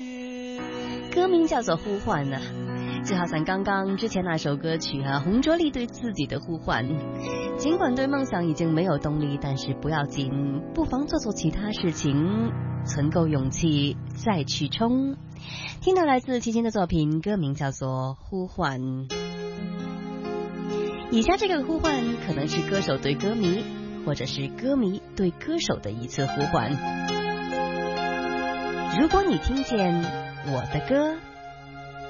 歌名叫做呼唤呢，就好像刚刚之前那首歌曲啊，洪卓立对自己的呼唤。尽管对梦想已经没有动力，但是不要紧，不妨做做其他事情，存够勇气再去冲。听到来自齐秦的作品，歌名叫做呼唤。以下这个呼唤可能是歌手对歌迷，或者是歌迷对歌手的一次呼唤。如果你听见我的歌，